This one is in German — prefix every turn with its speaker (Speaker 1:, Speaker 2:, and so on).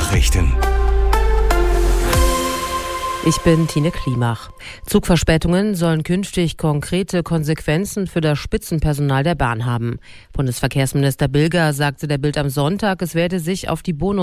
Speaker 1: Nachrichten.
Speaker 2: Ich bin Tine Klimach. Zugverspätungen sollen künftig konkrete Konsequenzen für das Spitzenpersonal der Bahn haben. Bundesverkehrsminister Bilger sagte der Bild am Sonntag, es werde sich auf die